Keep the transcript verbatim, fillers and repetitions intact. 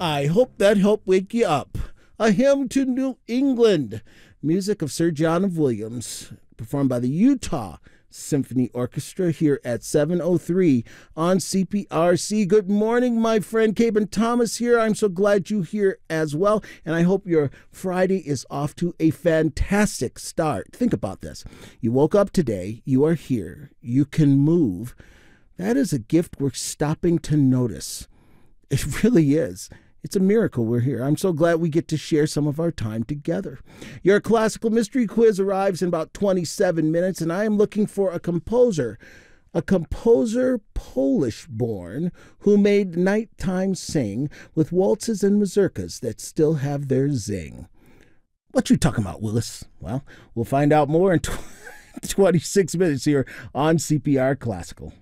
I hope that helped wake you up. A Hymn to New England, music of Sir John of Williams, performed by the Utah Symphony Orchestra here at seven oh three on C P R C. Good morning, my friend. Caben Thomas here. I'm so glad you're here as well, and I hope your Friday is off to a fantastic start. Think about this. You woke up today. You are here. You can move. That is a gift worth stopping to notice. It really is. It's a miracle we're here. I'm so glad we get to share some of our time together. Your classical mystery quiz arrives in about twenty-seven minutes, and I am looking for a composer, a composer Polish-born who made nighttime sing with waltzes and mazurkas that still have their zing. What you talking about, Willis? Well, we'll find out more in twenty-six minutes here on C P R Classical.